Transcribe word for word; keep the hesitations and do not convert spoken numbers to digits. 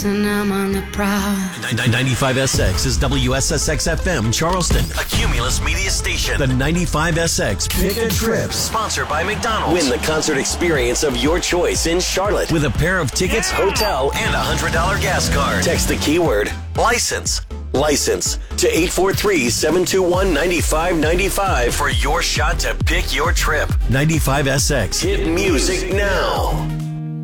And I'm on the prowl. ninety-five S X is W S S X F M Charleston, a Cumulus media station. The ninety-five S X Pick a Trip, sponsored by McDonald's. Win the concert experience of your choice in Charlotte with a pair of tickets, yeah. hotel, and a one hundred dollars gas card. Text the keyword license, license to eight four three, seven two one, nine five nine five for your shot to pick your trip. ninety-five S X. Hit music now.